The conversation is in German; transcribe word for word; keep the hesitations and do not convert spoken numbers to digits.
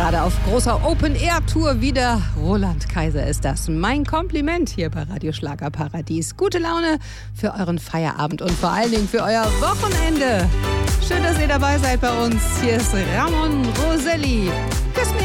gerade auf großer Open-Air-Tour wieder. Roland Kaiser ist das. Mein Kompliment hier bei Radio Schlagerparadies. Gute Laune für euren Feierabend und vor allen Dingen für euer Wochenende. Schön, dass ihr dabei seid bei uns. Hier ist Ramon Roselli. Küss mich.